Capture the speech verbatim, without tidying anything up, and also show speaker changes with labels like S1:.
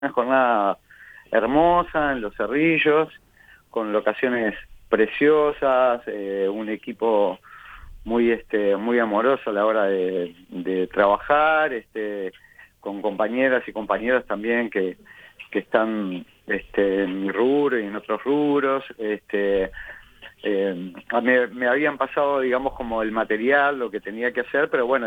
S1: Una jornada hermosa en Los Cerrillos, con locaciones preciosas, eh, un equipo muy este muy amoroso a la hora de, de trabajar, este con compañeras y compañeros también que, que están este, en mi rubro y en otros rubros. Este, eh, me, me habían pasado, digamos, como el material, lo que tenía que hacer, pero bueno,